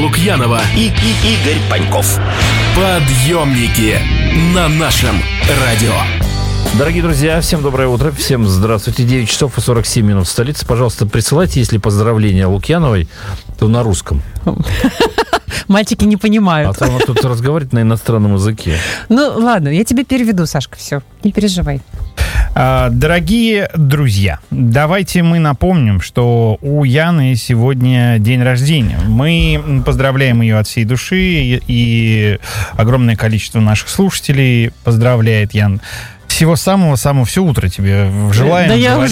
Лукьянова и Игорь Паньков. Подъемники на нашем радио. Дорогие друзья, всем доброе утро, всем здравствуйте. 9 часов и 47 минут в столице. Пожалуйста, присылайте, если поздравления Лукьяновой, то на русском. Мальчики не понимают. А то она тут разговаривает на иностранном языке. Ну, ладно, я тебе переведу, Сашка, все, не переживай. Дорогие друзья, давайте мы напомним, что у Яны сегодня день рождения. Мы поздравляем ее от всей души, и огромное количество наших слушателей поздравляет, Ян. Всего самого-самого, все утро тебе желаем. Да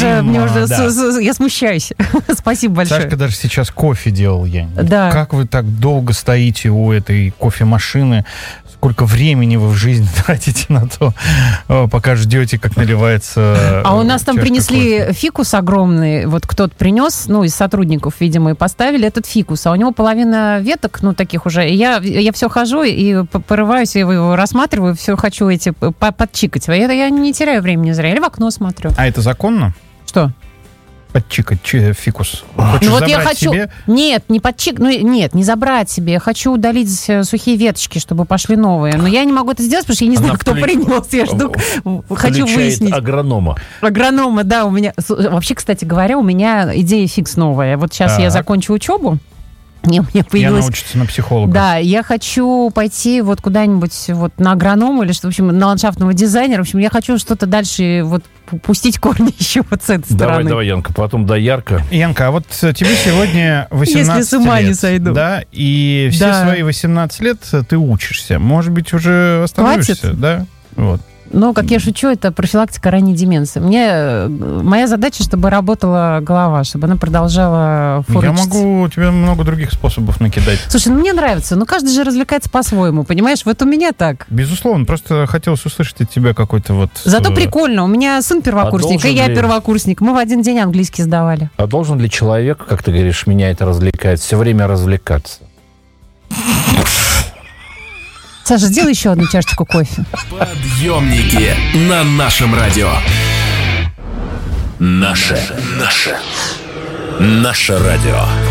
я смущаюсь. Спасибо большое. Сашка даже сейчас кофе делал, Ян. Да. Как вы так долго стоите у этой кофемашины? Сколько времени вы в жизни тратите на то, пока ждете, как наливается. А у нас там принесли кофе. фикус огромный. Вот кто-то принес, из сотрудников, видимо, и поставили этот фикус. А у него половина веток, таких уже. И я все хожу и порываюсь, я его рассматриваю, все хочу эти подчикать. Я не теряю времени зря. Или в окно смотрю. А это законно? Что? Подчикать хочешь забрать я хочу... себе? Нет, не нет, не забрать себе. Я хочу удалить сухие веточки, чтобы пошли новые. Но я не могу это сделать, потому что я не знаю, кто принес. Я жду, хочу выяснить. Агронома. Агронома, да, у меня... Вообще, кстати говоря, у меня идея фикс новая. Вот сейчас я закончу учебу. Мне появилось... Я научиться на психолога. Да, я хочу пойти вот куда-нибудь на агронома или что, в общем, на ландшафтного дизайнера. В общем, я хочу что-то дальше пустить корни еще вот с этой стороны. Давай, Янка, потом доярка. Янка, а вот тебе сегодня 18 лет. Если с ума не сойду. Да, и все свои 18 лет ты учишься. Может быть, уже остановишься? Хватит? Да, вот. Как я шучу, это профилактика ранней деменции. Моя задача, чтобы работала голова, чтобы она продолжала форычить. Я могу тебе много других способов накидать. Слушай, мне нравится, каждый же развлекается по-своему, понимаешь? Вот у меня так. Безусловно, просто хотелось услышать от тебя какой-то вот... Зато прикольно, у меня сын первокурсник, и я первокурсник. Мы в один день английский сдавали. А должен ли человек, как ты говоришь, меня это развлекает, все время развлекаться? Саша, сделай еще одну чашечку кофе. Подъемники на нашем радио. Наше радио.